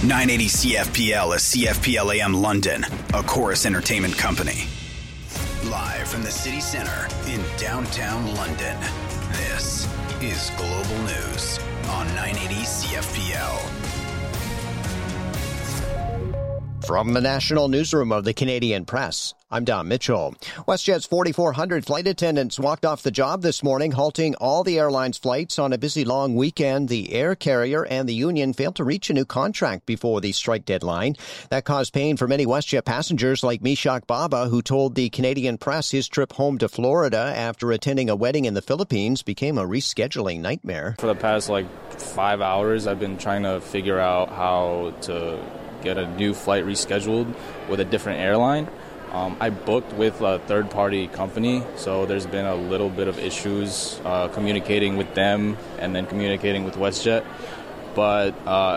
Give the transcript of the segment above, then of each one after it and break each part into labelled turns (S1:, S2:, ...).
S1: 980 CFPL is CFPL AM London, a Chorus Entertainment company. Live from the city centre in downtown London, this is Global News on 980 CFPL.
S2: From the National Newsroom of the Canadian Press, I'm Don Mitchell. WestJet's 4,400 flight attendants walked off the job this morning, halting all the airline's flights on a busy long weekend. The air carrier and the union failed to reach a new contract before the strike deadline. That caused pain for many WestJet passengers like Mishak Baba, who told the Canadian Press his trip home to Florida after attending a wedding in the Philippines became a rescheduling nightmare.
S3: For the past 5 hours, I've been trying to figure out how to get a new flight rescheduled with a different airline. I booked with a third-party company, so there's been a little bit of issues communicating with them and then communicating with WestJet. But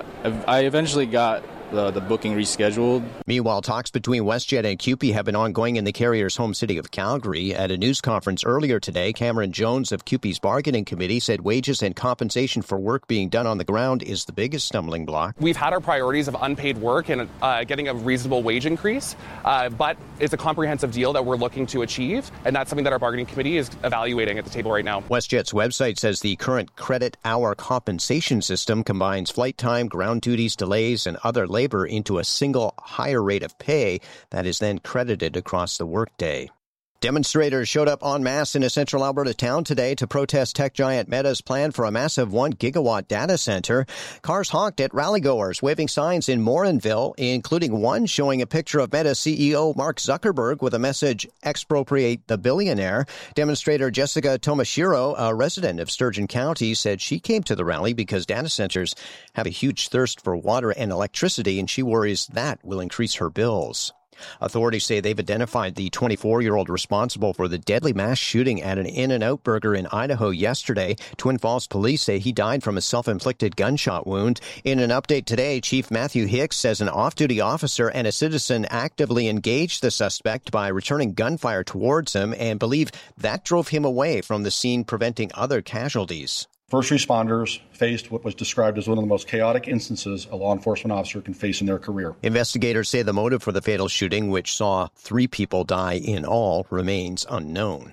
S3: I eventually got the booking rescheduled.
S2: Meanwhile, talks between WestJet and CUPE have been ongoing in the carrier's home city of Calgary. At a news conference earlier today, Cameron Jones of CUPE's bargaining committee said wages and compensation for work being done on the ground is the biggest stumbling block.
S4: We've had our priorities of unpaid work and getting a reasonable wage increase, but it's a comprehensive deal that we're looking to achieve, and that's something that our bargaining committee is evaluating at the table right now.
S2: WestJet's website says the current credit hour compensation system combines flight time, ground duties, delays, and other labor into a single higher rate of pay that is then credited across the workday. Demonstrators showed up en masse in a central Alberta town today to protest tech giant Meta's plan for a massive 1 gigawatt data center. Cars honked at rallygoers, waving signs in Morinville, including one showing a picture of Meta CEO Mark Zuckerberg with a message, "Expropriate the billionaire." Demonstrator Jessica Tomashiro, a resident of Sturgeon County, said she came to the rally because data centers have a huge thirst for water and electricity, and she worries that will increase her bills. Authorities say they've identified the 24-year-old responsible for the deadly mass shooting at an In-N-Out Burger in Idaho yesterday. Twin Falls police say he died from a self-inflicted gunshot wound. In an update today, Chief Matthew Hicks says an off-duty officer and a citizen actively engaged the suspect by returning gunfire towards him and believe that drove him away from the scene, preventing other casualties.
S5: First responders faced what was described as one of the most chaotic instances a law enforcement officer can face in their career.
S2: Investigators say the motive for the fatal shooting, which saw 3 people die in all, remains unknown.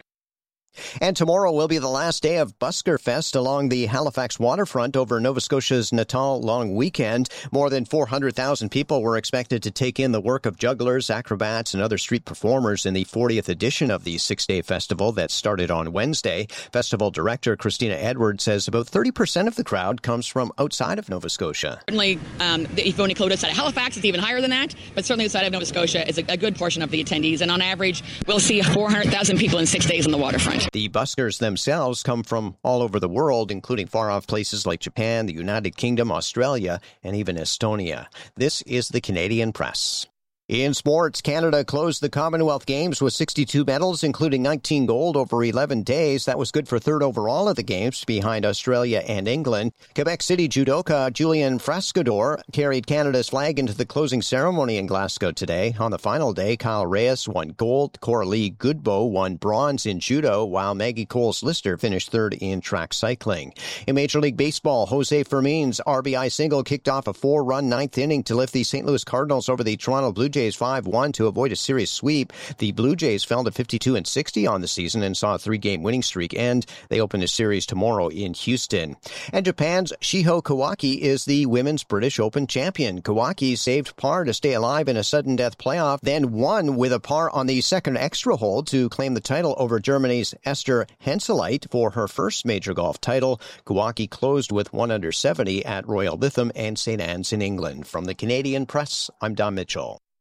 S2: And tomorrow will be the last day of Busker Fest along the Halifax waterfront over Nova Scotia's Natal long weekend. More than 400,000 people were expected to take in the work of jugglers, acrobats, and other street performers in the 40th edition of the 6-day festival that started on Wednesday. Festival director Christina Edwards says about 30% of the crowd comes from outside of Nova Scotia.
S6: Certainly, if you only include outside of Halifax, it's even higher than that, but certainly outside of Nova Scotia is a good portion of the attendees, and on average, we'll see 400,000 people in 6 days on the waterfront.
S2: The buskers themselves come from all over the world, including far-off places like Japan, the United Kingdom, Australia, and even Estonia. This is the Canadian Press. In sports, Canada closed the Commonwealth Games with 62 medals, including 19 gold over 11 days. That was good for third overall at the Games, behind Australia and England. Quebec City judoka Julian Frascador carried Canada's flag into the closing ceremony in Glasgow today. On the final day, Kyle Reyes won gold, Coralie Goodbow won bronze in judo, while Maggie Coles-Lister finished third in track cycling. In Major League Baseball, Jose Fermin's RBI single kicked off a 4-run ninth inning to lift the St. Louis Cardinals over the Toronto Blue Jays 5-1 to avoid a series sweep. The Blue Jays fell to 52-60 on the season and saw a 3-game winning streak end. They open a series tomorrow in Houston. And Japan's Shiho Kawaki is the Women's British Open champion. Kawaki saved par to stay alive in a sudden death playoff, then won with a par on the second extra hole to claim the title over Germany's Esther Henseleit for her first major golf title. Kawaki closed with 1 under 70 at Royal Lytham and St. Anne's in England. From the Canadian Press, I'm Don Mitchell.